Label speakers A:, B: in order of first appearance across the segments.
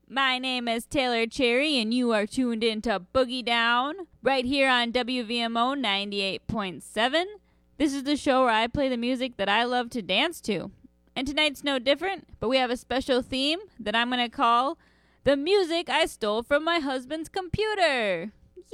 A: My name is Taylor Cherry, and you are tuned in to Boogie Down right here on WVMO 98.7. This is the show where I play the music that I love to dance to. And tonight's no different, but we have a special theme that I'm going to call The Music I Stole from My Husband's Computer.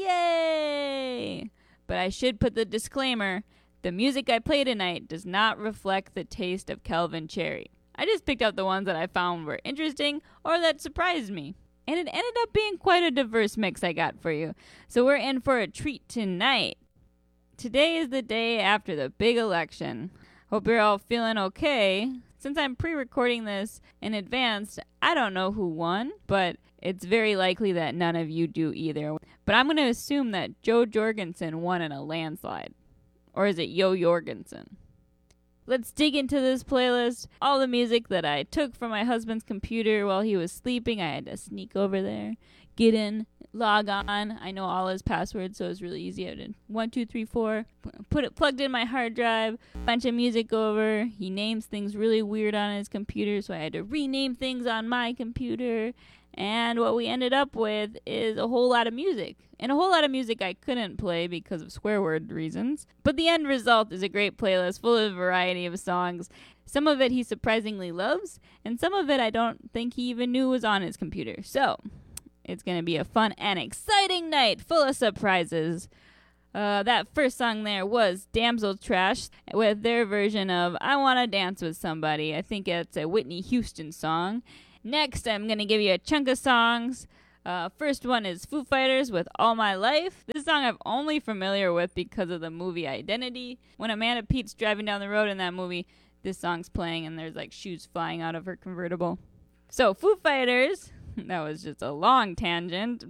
A: Yay! But I should put the disclaimer, the music I play tonight does not reflect the taste of Kelvin Cherry. I just picked out the ones that I found were interesting or that surprised me. And it ended up being quite a diverse mix I got for you. So we're in for a treat tonight. Today is the day after the big election. Hope you're all feeling okay. Since I'm pre-recording this in advance, I don't know who won, but it's very likely that none of you do either. But I'm going to assume that Joe Jorgensen won in a landslide. Or is it Yo Jorgensen? Let's dig into this playlist. All the music that I took from my husband's computer while he was sleeping. I had to sneak over there, get in, log on. I know all his passwords, so it's really easy. I did 1, 2, 3, 4. Put it plugged in my hard drive. Bunch of music over. He names things really weird on his computer, so I had to rename things on my computer. And what we ended up with is a whole lot of music. And a whole lot of music I couldn't play because of swear word reasons. But the end result is a great playlist full of a variety of songs. Some of it he surprisingly loves, and some of it I don't think he even knew was on his computer. So, it's going to be a fun and exciting night full of surprises. That first song there was Damsel Trash with their version of I Wanna Dance With Somebody. I think it's a Whitney Houston song. Next, I'm going to give you a chunk of songs. First one is Foo Fighters with All My Life. This song I'm only familiar with because of the movie Identity. When Amanda Pete's driving down the road in that movie, this song's playing and there's like shoes flying out of her convertible. So, Foo Fighters. That was just a long tangent.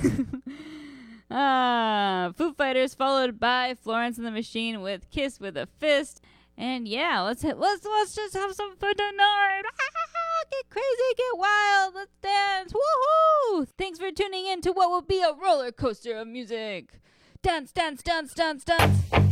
A: Foo Fighters followed by Florence and the Machine with Kiss with a Fist. And yeah, let's just have some fun tonight. Get crazy, get wild, let's dance. Woohoo! Thanks for tuning in to what will be a roller coaster of music. Dance, dance, dance, dance, dance.